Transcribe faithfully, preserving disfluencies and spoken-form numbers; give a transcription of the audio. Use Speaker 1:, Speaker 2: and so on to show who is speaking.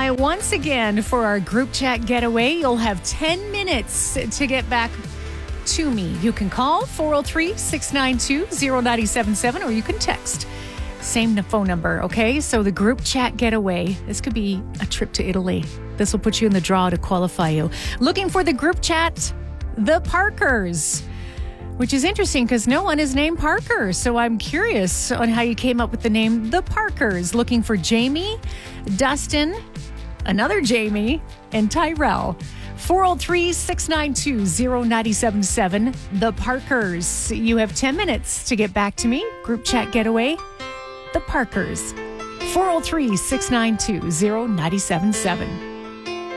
Speaker 1: by once again for our group chat getaway. You'll have ten minutes to get back to me. You can call four oh three, six nine two, oh nine seven seven or you can text. Same phone number, okay? So the group chat getaway, this could be a trip to Italy. This will put you in the draw to qualify you. Looking for the group chat, the Parkers, which is interesting because no one is named Parker. So I'm curious on how you came up with the name the Parkers. Looking for Jamie, Dustin, another Jamie, and Tyrell. four oh three, six nine two, oh nine seven seven, the Parkers. You have ten minutes to get back to me. Group chat getaway, the Parkers. four oh three, six nine two, oh nine seven seven.